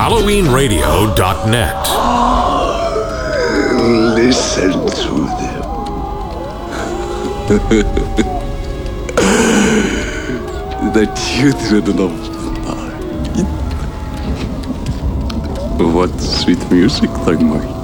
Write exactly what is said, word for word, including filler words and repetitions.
Halloween Radio dot net. Listen to them. The children of night. What sweet music they make.